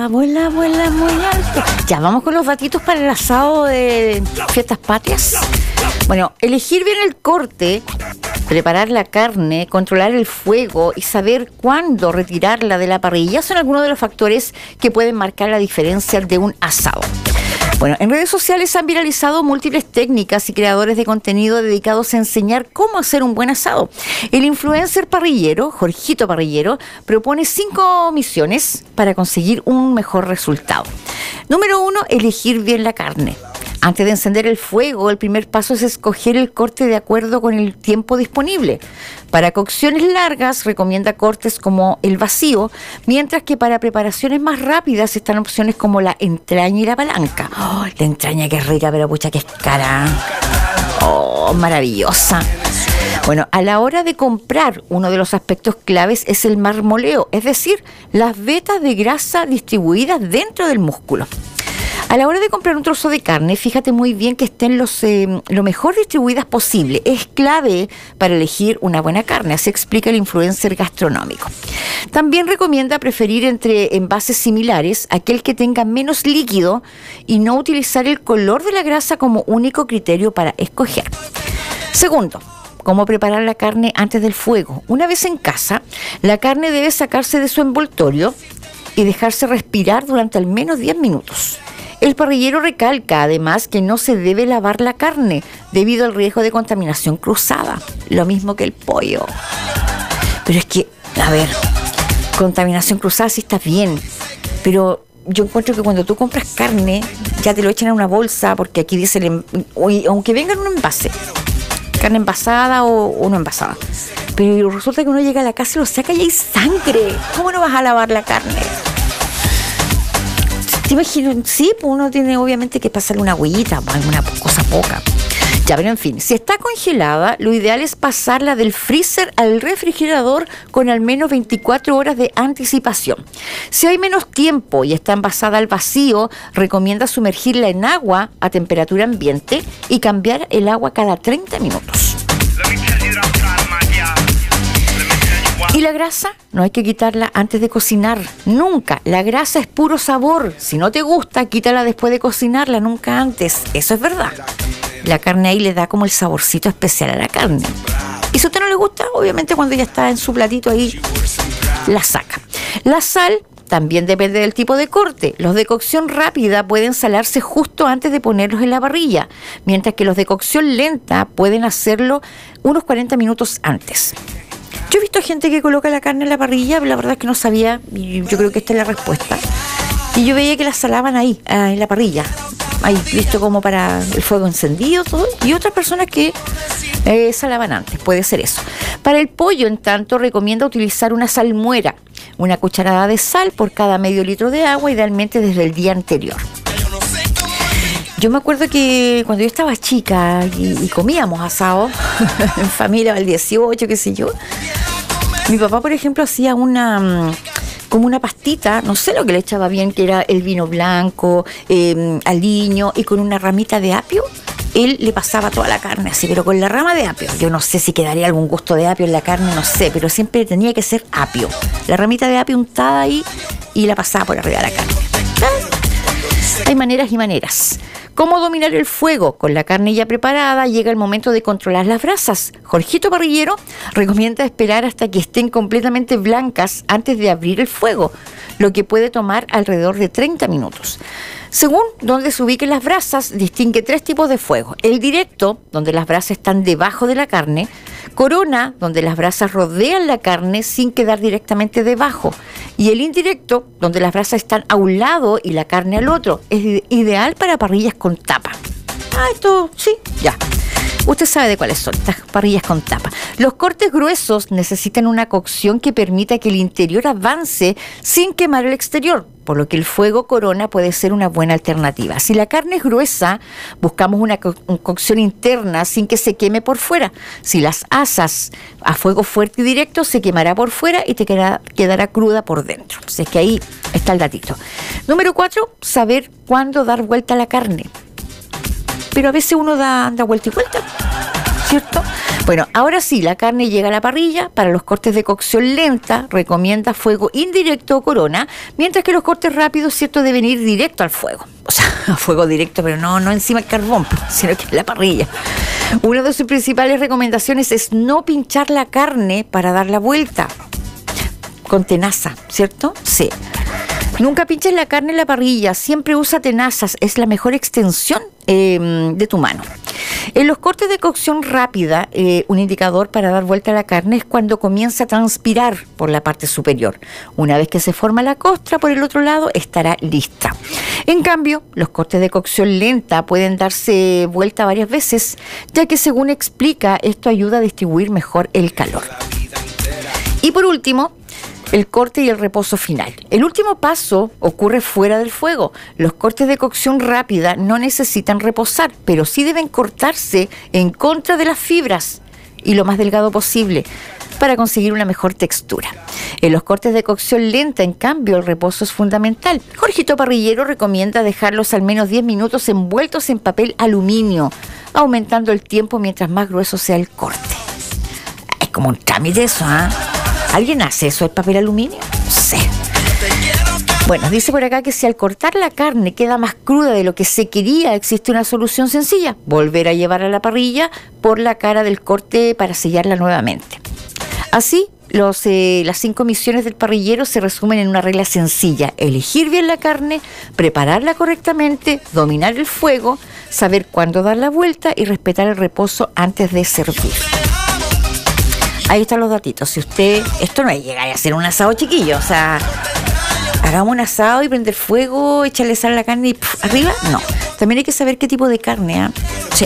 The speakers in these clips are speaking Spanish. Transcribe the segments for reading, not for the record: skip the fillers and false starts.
Vuela, vuela muy alto. Ya, vamos con los datitos para el asado de fiestas patrias. Bueno, elegir bien el corte, preparar la carne, controlar el fuego y saber cuándo retirarla de la parrilla son algunos de los factores que pueden marcar la diferencia de un asado. Bueno, en redes sociales han viralizado múltiples técnicas y creadores de contenido dedicados a enseñar cómo hacer un buen asado. El influencer parrillero, Jorgito Parrillero, propone 5 misiones para conseguir un mejor resultado. Número 1, elegir bien la carne. Antes de encender el fuego, el primer paso es escoger el corte de acuerdo con el tiempo disponible. Para cocciones largas, recomienda cortes como el vacío, mientras que para preparaciones más rápidas están opciones como la entraña y la palanca. Oh, la entraña que es rica, pero pucha que es cara. Oh, maravillosa. Bueno, a la hora de comprar, uno de los aspectos claves es el marmoleo, es decir, las vetas de grasa distribuidas dentro del músculo. A la hora de comprar un trozo de carne, fíjate muy bien que estén lo mejor distribuidas posible. Es clave para elegir una buena carne, así explica el influencer gastronómico. También recomienda preferir entre envases similares aquel que tenga menos líquido y no utilizar el color de la grasa como único criterio para escoger. Segundo, cómo preparar la carne antes del fuego. Una vez en casa, la carne debe sacarse de su envoltorio y dejarse respirar durante al menos 10 minutos. El parrillero recalca además que no se debe lavar la carne debido al riesgo de contaminación cruzada, lo mismo que el pollo. Pero es que, a ver, contaminación cruzada sí está bien, pero yo encuentro que cuando tú compras carne ya te lo echan en una bolsa, porque aquí dice, aunque venga en un envase, carne envasada o no envasada, pero resulta que uno llega a la casa y lo saca y hay sangre. ¿Cómo no vas a lavar la carne? ¿Te imaginas? Sí, pues uno tiene obviamente que pasarle una agüita o alguna cosa poca. Ya, pero en fin, si está congelada, lo ideal es pasarla del freezer al refrigerador con al menos 24 horas de anticipación. Si hay menos tiempo y está envasada al vacío, recomienda sumergirla en agua a temperatura ambiente y cambiar el agua cada 30 minutos. Y la grasa no hay que quitarla antes de cocinar, nunca. La grasa es puro sabor. Si no te gusta, quítala después de cocinarla, nunca antes. Eso es verdad. La carne ahí le da como el saborcito especial a la carne. Y si a usted no le gusta, obviamente cuando ya está en su platito ahí, la saca. La sal también depende del tipo de corte. Los de cocción rápida pueden salarse justo antes de ponerlos en la parrilla, mientras que los de cocción lenta pueden hacerlo unos 40 minutos antes. Yo he visto gente que coloca la carne en la parrilla, pero la verdad es que no sabía, y yo creo que esta es la respuesta. Y yo veía que la salaban ahí, en la parrilla, ahí, listo como para el fuego encendido, todo. Y otras personas que salaban antes, puede ser eso. Para el pollo, en tanto, recomienda utilizar una salmuera, una cucharada de sal por cada medio litro de agua, idealmente desde el día anterior. Yo me acuerdo que cuando yo estaba chica y comíamos asado en familia, al 18, qué sé yo, mi papá, por ejemplo, hacía como una pastita, no sé lo que le echaba bien, que era el vino blanco, aliño, y con una ramita de apio, él le pasaba toda la carne así, pero con la rama de apio. Yo no sé si quedaría algún gusto de apio en la carne, no sé, pero siempre tenía que ser apio. La ramita de apio untada ahí y la pasaba por arriba de la carne. Hay maneras y maneras. ¿Cómo dominar el fuego? Con la carne ya preparada llega el momento de controlar las brasas. Jorgito Parrillero recomienda esperar hasta que estén completamente blancas antes de abrir el fuego, lo que puede tomar alrededor de 30 minutos. Según donde se ubiquen las brasas, distingue 3 tipos de fuego. El directo, donde las brasas están debajo de la carne. Corona, donde las brasas rodean la carne sin quedar directamente debajo. Y el indirecto, donde las brasas están a un lado y la carne al otro. Es ideal para parrillas con tapa. Esto sí, ya. Usted sabe de cuáles son estas parrillas con tapa. Los cortes gruesos necesitan una cocción que permita que el interior avance sin quemar el exterior, por lo que el fuego corona puede ser una buena alternativa. Si la carne es gruesa, buscamos una cocción interna sin que se queme por fuera. Si las asas a fuego fuerte y directo, se quemará por fuera y te quedará cruda por dentro. Entonces, que ahí está el datito. Número 4, saber cuándo dar vuelta a la carne. Pero a veces uno da vuelta y vuelta, ¿cierto? Bueno, ahora sí, la carne llega a la parrilla. Para los cortes de cocción lenta, recomienda fuego indirecto o corona, mientras que los cortes rápidos, cierto, deben ir directo al fuego. O sea, a fuego directo, pero no encima del carbón, sino que en la parrilla. Una de sus principales recomendaciones es no pinchar la carne para dar la vuelta con tenaza, ¿cierto? Sí. Nunca pinches la carne en la parrilla, siempre usa tenazas, es la mejor extensión de tu mano. En los cortes de cocción rápida, un indicador para dar vuelta a la carne es cuando comienza a transpirar por la parte superior. Una vez que se forma la costra, por el otro lado estará lista. En cambio, los cortes de cocción lenta pueden darse vuelta varias veces, ya que según explica, esto ayuda a distribuir mejor el calor. Y por último, el corte y el reposo final. El último paso ocurre fuera del fuego. Los cortes de cocción rápida no necesitan reposar, pero sí deben cortarse en contra de las fibras y lo más delgado posible para conseguir una mejor textura. En los cortes de cocción lenta, en cambio, el reposo es fundamental. Jorgito Parrillero recomienda dejarlos al menos 10 minutos envueltos en papel aluminio, aumentando el tiempo mientras más grueso sea el corte. Es como un trámite eso, ¿ah? ¿Alguien hace eso, el papel aluminio? No sé. Bueno, dice por acá que si al cortar la carne queda más cruda de lo que se quería, existe una solución sencilla: volver a llevar a la parrilla por la cara del corte para sellarla nuevamente. Así, las 5 misiones del parrillero se resumen en una regla sencilla: elegir bien la carne, prepararla correctamente, dominar el fuego, saber cuándo dar la vuelta y respetar el reposo antes de servir. Ahí están los datitos. Si usted, esto no es llegar a hacer un asado, chiquillo, o sea, hagamos un asado y prender fuego, echarle sal a la carne y arriba, no. También hay que saber qué tipo de carne, ¿eh? Sí.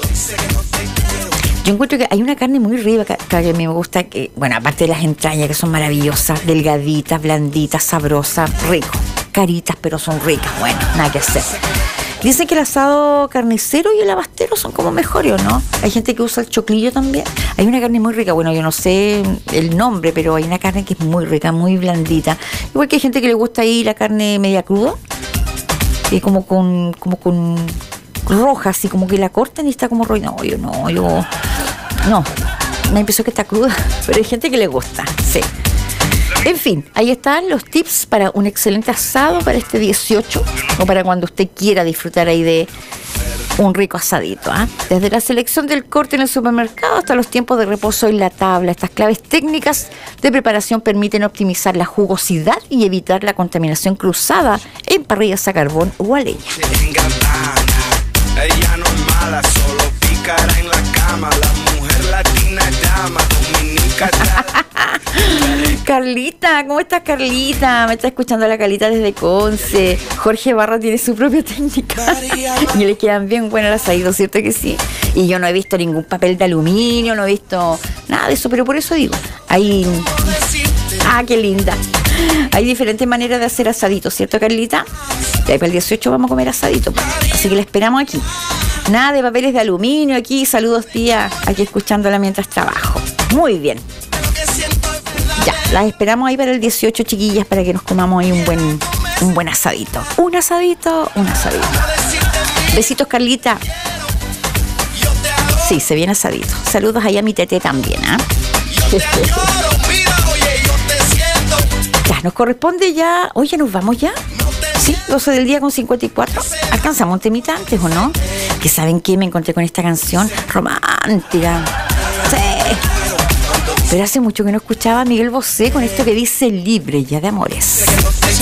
Yo encuentro que hay una carne muy rica que a mí me gusta, que, bueno, aparte de las entrañas que son maravillosas, delgaditas, blanditas, sabrosas, rico, caritas, pero son ricas, bueno, nada que hacer. Dicen que el asado carnicero y el abastero son como mejores, ¿no? Hay gente que usa el choclillo también. Hay una carne muy rica, bueno, yo no sé el nombre, pero hay una carne que es muy rica, muy blandita. Igual que hay gente que le gusta ahí la carne media cruda, que como con roja, así como que la cortan y está como roja. No, me empezó que está cruda, pero hay gente que le gusta, sí. En fin, ahí están los tips para un excelente asado para este 18 o para cuando usted quiera disfrutar ahí de un rico asadito, ¿eh? Desde la selección del corte en el supermercado hasta los tiempos de reposo en la tabla, estas claves técnicas de preparación permiten optimizar la jugosidad y evitar la contaminación cruzada en parrillas a carbón o a leña. Ella no es mala, solo pícara en la cama. La mujer latina llama, dominicana. Carlita, ¿cómo estás, Carlita? Me está escuchando la Carlita desde Conce. Jorge Barra tiene su propia técnica y le quedan bien buenas las asados, ¿cierto que sí? Y yo no he visto ningún papel de aluminio, no he visto nada de eso, pero por eso digo, hay... ¡Ah, qué linda! Hay diferentes maneras de hacer asaditos, ¿cierto, Carlita? Y ahí para el 18 vamos a comer asadito, así que la esperamos aquí. Nada de papeles de aluminio aquí. Saludos, tía, aquí escuchándola mientras trabajo. Muy bien. Ya, las esperamos ahí para el 18, chiquillas, para que nos comamos ahí un buen asadito. Un asadito. Besitos, Carlita. Sí, se viene asadito. Saludos ahí a mi tete también, ¿ah? Ya, nos corresponde ya. Oye, ¿nos vamos ya? Sí, 12 del día con 54. ¿Alcanzamos un temita antes o no? Que ¿saben qué? Me encontré con esta canción romántica. Sí. Pero hace mucho que no escuchaba a Miguel Bosé con esto que dice Libre ya de amores.